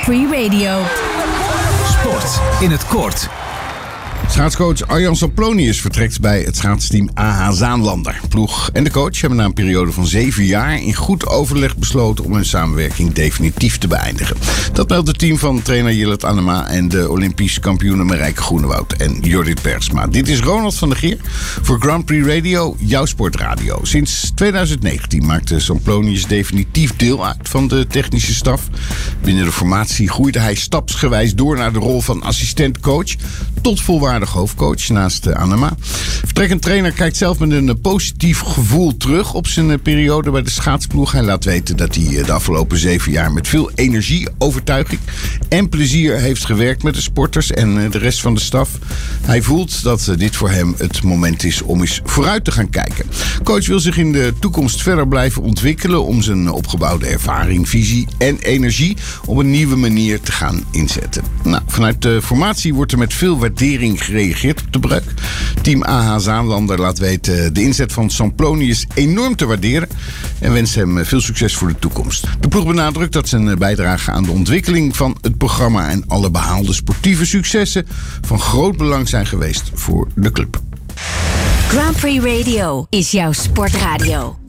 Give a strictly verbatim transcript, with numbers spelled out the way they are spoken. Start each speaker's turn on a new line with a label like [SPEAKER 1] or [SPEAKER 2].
[SPEAKER 1] Prix Radio.
[SPEAKER 2] Sport in het kort.
[SPEAKER 3] Schaatscoach Arjan Samplonius vertrekt bij het schaatsteam A H Zaanlander. Ploeg en de coach hebben na een periode van zeven jaar in goed overleg besloten om hun samenwerking definitief te beëindigen. Dat meldt het team van trainer Jillet Annema en de Olympisch kampioenen Marijke Groenewoud en Jorrit Bergsma. Dit is Ronald van der Geer voor Grand Prix Radio, jouw sportradio. Sinds twintig negentien maakte Samplonius definitief deel uit van de technische staf. Binnen de formatie groeide hij stapsgewijs door naar de rol van assistent-coach tot volwaardig hoofdcoach naast Annema. Vertrekkend trainer kijkt zelf met een positief gevoel terug op zijn periode bij de schaatsploeg. Hij laat weten dat hij de afgelopen zeven jaar met veel energie, overtuiging en plezier heeft gewerkt met de sporters en de rest van de staf. Hij voelt dat dit voor hem het moment is om eens vooruit te gaan kijken. Coach wil zich in de toekomst verder blijven ontwikkelen om zijn opgebouwde ervaring, visie en energie op een nieuwe manier te gaan inzetten. Nou, vanuit de formatie wordt er met veel waardering gereageerd op de breuk. Team A H Zaanlander laat weten de inzet van Samplonius enorm te waarderen en wenst hem veel succes voor de toekomst. De ploeg benadrukt dat zijn bijdrage aan de ontwikkeling van het programma en alle behaalde sportieve successen van groot belang zijn geweest voor de club.
[SPEAKER 1] Grand Prix Radio is jouw sportradio.